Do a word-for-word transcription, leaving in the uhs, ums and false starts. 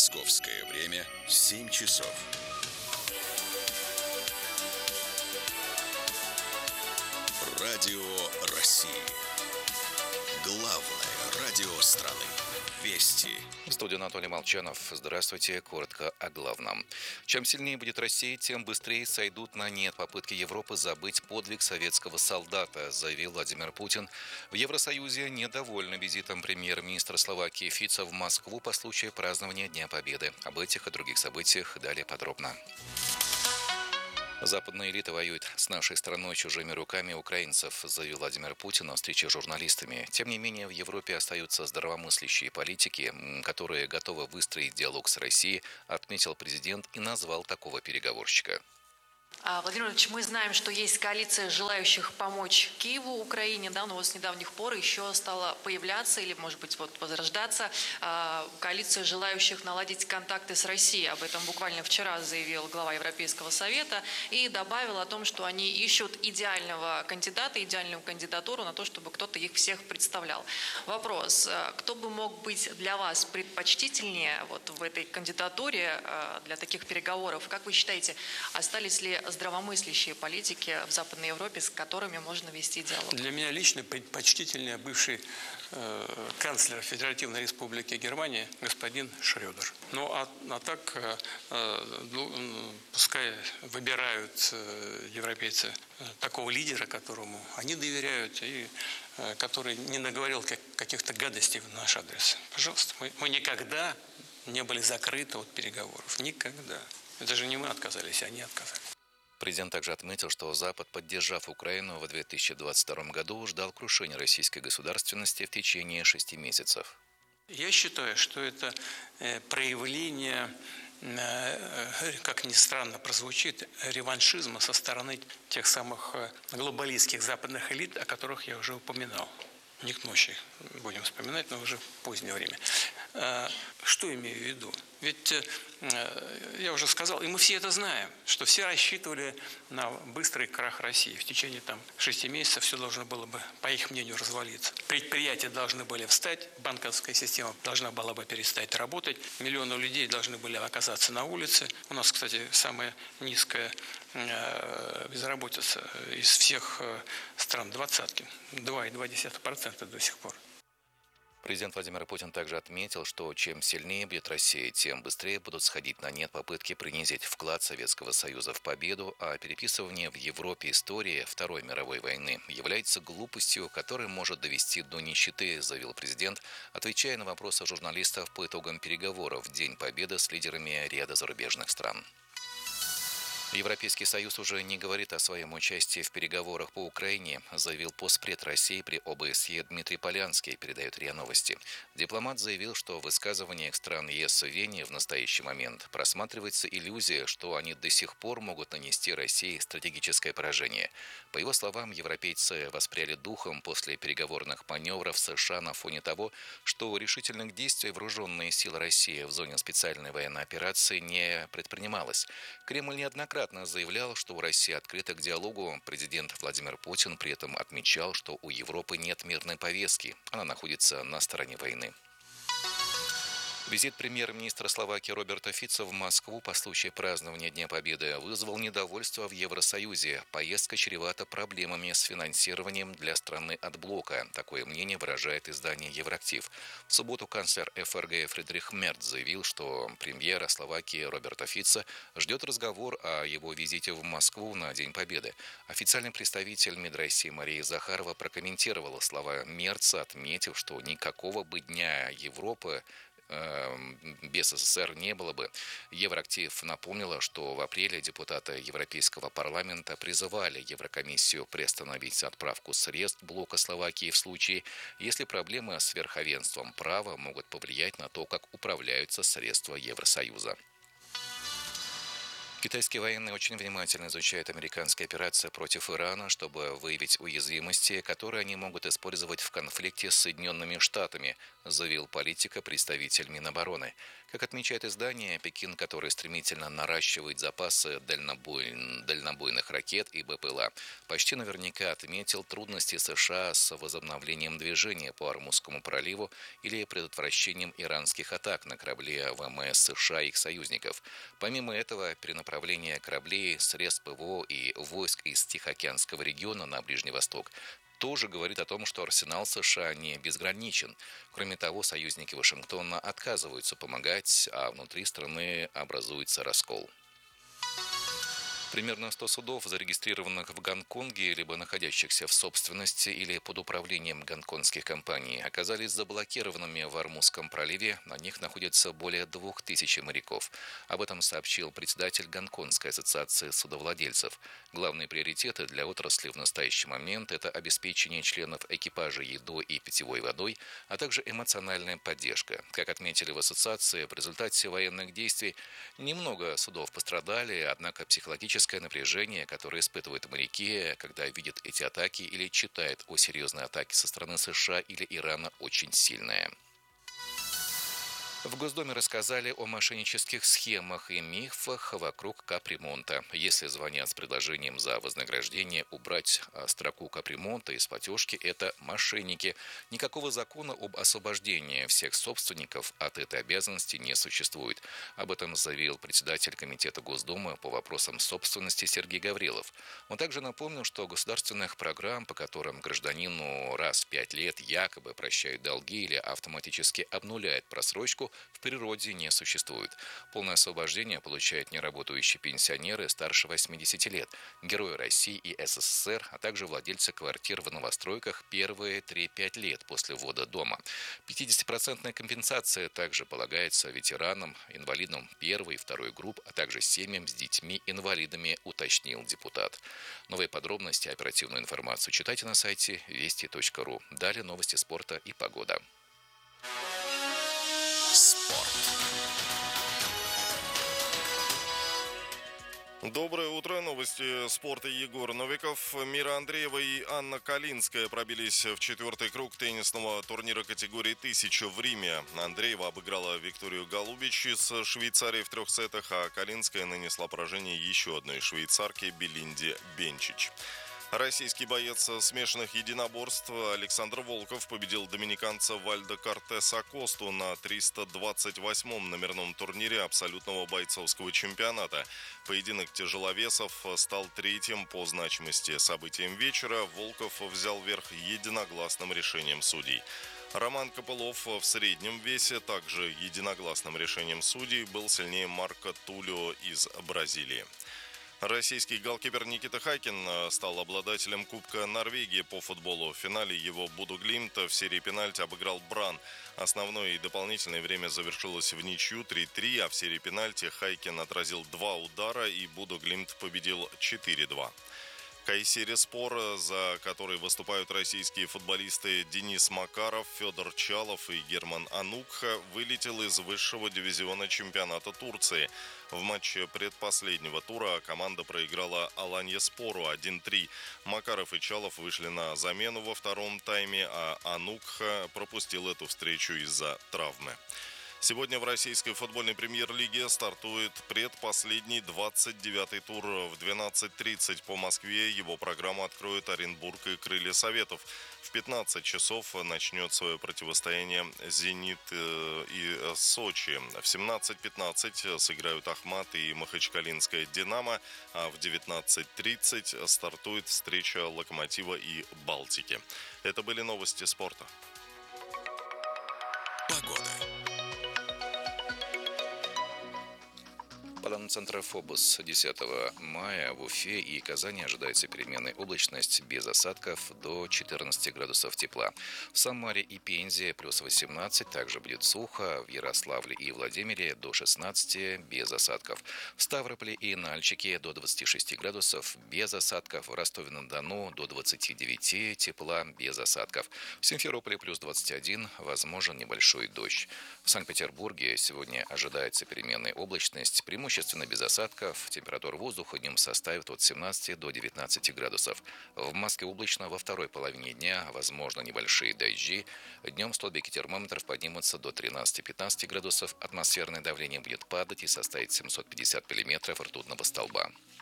Московское время семь часов. Радио России. Главное радио страны. Вести. В студии Анатолий Молчанов. Здравствуйте. Коротко о главном. Чем сильнее будет Россия, тем быстрее сойдут на нет попытки Европы забыть подвиг советского солдата, заявил Владимир Путин. В Евросоюзе недовольны визитом премьер-министра Словакии Фица в Москву по случаю празднования Дня Победы. Об этих и других событиях далее подробно. Западная элита воюет с нашей страной чужими руками украинцев, заявил Владимир Путин на встрече с журналистами. Тем не менее, в Европе остаются здравомыслящие политики, которые готовы выстроить диалог с Россией, отметил президент и назвал такого переговорщика. Владимир Владимирович, мы знаем, что есть коалиция желающих помочь Киеву, Украине, да, но вот с недавних пор еще стала появляться или, может быть, вот возрождаться коалиция желающих наладить контакты с Россией. Об этом буквально вчера заявил глава Европейского совета и добавил о том, что они ищут идеального кандидата, идеальную кандидатуру на то, чтобы кто-то их всех представлял. Вопрос, кто бы мог быть для вас предпочтительнее вот в этой кандидатуре для таких переговоров? Как вы считаете, остались ли здравомыслящие политики в Западной Европе, с которыми можно вести диалог? Для меня лично предпочтительнее бывший э, канцлер Федеративной Республики Германия господин Шрёдер. Ну а, а так э, э, пускай выбирают э, европейцы э, такого лидера, которому они доверяют и э, который не наговорил как, каких-то гадостей в наш адрес. Пожалуйста, мы, мы никогда не были закрыты от переговоров. Никогда. Это же не мы отказались, а они отказались. Президент также отметил, что Запад, поддержав Украину в две тысячи двадцать втором году, ждал крушения российской государственности в течение шести месяцев. Я считаю, что это проявление, как ни странно прозвучит, реваншизма со стороны тех самых глобалистских западных элит, о которых я уже упоминал. Не к ночи будем вспоминать, но уже в позднее время. Что имею в виду? Ведь я уже сказал, и мы все это знаем, что все рассчитывали на быстрый крах России. В течение там, шести месяцев все должно было бы, по их мнению, развалиться. Предприятия должны были встать, банковская система должна была бы перестать работать, миллионы людей должны были оказаться на улице. У нас, кстати, самая низкая безработица из всех стран двадцатки, два целых две десятых процента до сих пор. Президент Владимир Путин также отметил, что чем сильнее бьет Россия, тем быстрее будут сходить на нет попытки принизить вклад Советского Союза в победу, а переписывание в Европе истории Второй мировой войны является глупостью, которая может довести до нищеты, заявил президент, отвечая на вопросы журналистов по итогам переговоров в День Победы с лидерами ряда зарубежных стран. Европейский Союз уже не говорит о своем участии в переговорах по Украине, заявил постпред России при о бэ эс е Дмитрий Полянский, передает РИА Новости. Дипломат заявил, что в высказываниях стран ЕС в Вене в настоящий момент просматривается иллюзия, что они до сих пор могут нанести России стратегическое поражение. По его словам, европейцы воспряли духом после переговорных маневров США на фоне того, что решительных действий вооруженные силы России в зоне специальной военной операции не предпринималось. Кремль неоднократно заявлял, что у России открыта к диалогу. Президент Владимир Путин при этом отмечал, что у Европы нет мирной повестки. Она находится на стороне войны. Визит премьер-министра Словакии Роберта Фица в Москву по случаю празднования Дня Победы вызвал недовольство в Евросоюзе. Поездка чревата проблемами с финансированием для страны от блока. Такое мнение выражает издание «Евроактив». В субботу канцлер эф эр гэ Фридрих Мерц заявил, что премьера Словакии Роберта Фица ждет разговор о его визите в Москву на День Победы. Официальный представитель МИД России Мария Захарова прокомментировала слова Мерца, отметив, что никакого бы Дня Европы без эс эс эс эр не было бы. Евроактив напомнила, что в апреле депутаты Европейского парламента призывали Еврокомиссию приостановить отправку средств блока Словакии в случае, если проблемы с верховенством права могут повлиять на то, как управляются средства Евросоюза. Китайские военные очень внимательно изучают американские операции против Ирана, чтобы выявить уязвимости, которые они могут использовать в конфликте с Соединенными Штатами, заявил политик, представитель Минобороны. Как отмечает издание, Пекин, который стремительно наращивает запасы дальнобой... дальнобойных ракет и БПЛА, почти наверняка отметил трудности США с возобновлением движения по Ормузскому проливу или предотвращением иранских атак на корабли ВМС США и их союзников. Помимо этого, перенаправление кораблей, средств ПВО и войск из Тихоокеанского региона на Ближний Восток тоже говорит о том, что арсенал США не безграничен. Кроме того, союзники Вашингтона отказываются помогать, а внутри страны образуется раскол. Примерно сто судов, зарегистрированных в Гонконге, либо находящихся в собственности или под управлением гонконгских компаний, оказались заблокированными в Ормузском проливе. На них находится более двух тысяч моряков. Об этом сообщил председатель Гонконгской ассоциации судовладельцев. Главные приоритеты для отрасли в настоящий момент – это обеспечение членов экипажа едой и питьевой водой, а также эмоциональная поддержка. Как отметили в ассоциации, в результате военных действий немного судов пострадали, однако психологически напряжение, которое испытывают моряки, когда видят эти атаки или читают о серьезной атаке со стороны США или Ирана, очень сильное. В Госдуме рассказали о мошеннических схемах и мифах вокруг капремонта. Если звонят с предложением за вознаграждение убрать строку капремонта из платежки, это мошенники. Никакого закона об освобождении всех собственников от этой обязанности не существует. Об этом заявил председатель Комитета Госдумы по вопросам собственности Сергей Гаврилов. Он также напомнил, что государственных программ, по которым гражданину раз в пять лет якобы прощают долги или автоматически обнуляют просрочку, в природе не существует. Полное освобождение получают неработающие пенсионеры старше восьмидесяти лет, герои России и СССР, а также владельцы квартир в новостройках первые три-пять лет после ввода дома. пятидесятипроцентная компенсация также полагается ветеранам, инвалидам первой и второй групп, а также семьям с детьми-инвалидами, уточнил депутат. Новые подробности, оперативную информацию читайте на сайте вести точка ру. Далее новости спорта и погода. Доброе утро. Новости спорта. Егор Новиков. Мира Андреева и Анна Калинская пробились в четвертый круг теннисного турнира категории тысяча в Риме. Андреева обыграла Викторию Голубич из Швейцарии в трех сетах, а Калинская нанесла поражение еще одной швейцарке Белинде Бенчич. Российский боец смешанных единоборств Александр Волков победил доминиканца Вальдо Кортеса Косту на триста двадцать восьмом номерном турнире абсолютного бойцовского чемпионата. Поединок тяжеловесов стал третьим по значимости событием вечера. Волков взял верх единогласным решением судей. Роман Копылов в среднем весе также единогласным решением судей был сильнее Марко Тулио из Бразилии. Российский голкипер Никита Хайкин стал обладателем Кубка Норвегии по футболу. В финале его Бодø Glimt в серии пенальти обыграл Бран. Основное и дополнительное время завершилось в ничью три-три, а в серии пенальти Хайкин отразил два удара и Бодø Glimt победил четыре-два. Кайсериспор, за который выступают российские футболисты Денис Макаров, Федор Чалов и Герман Анукха, вылетел из высшего дивизиона чемпионата Турции. В матче предпоследнего тура команда проиграла Аланьяспору один-три. Макаров и Чалов вышли на замену во втором тайме, а Анукха пропустил эту встречу из-за травмы. Сегодня в российской футбольной премьер-лиге стартует предпоследний двадцать девятый тур. В двенадцать тридцать по Москве его программу откроют Оренбург и Крылья Советов. В пятнадцать часов начнет свое противостояние «Зенит» и «Сочи». В семнадцать пятнадцать сыграют «Ахмат» и «Махачкалинская Динамо», а в девятнадцать тридцать стартует встреча «Локомотива» и «Балтики». Это были новости спорта. Погода. По данным Центра ФОБОС, десятого мая в Уфе и Казани ожидается переменная облачность без осадков до четырнадцати градусов тепла. В Самаре и Пензе плюс восемнадцать, также будет сухо. В Ярославле и Владимире до шестнадцати без осадков. В Ставрополе и Нальчике до двадцати шести градусов без осадков. В Ростове-на-Дону до двадцати девяти тепла без осадков. В Симферополе плюс двадцать один, возможен небольшой дождь. В Санкт-Петербурге сегодня ожидается переменная облачность, преимущественно преимущественно без осадков. Температура воздуха днем составит от семнадцати до девятнадцати градусов. В Москве облачно, во второй половине дня возможно небольшие дожди. Днем столбики термометров поднимутся до тринадцати-пятнадцати градусов. Атмосферное давление будет падать и составить семьсот пятьдесят миллиметров ртутного столба.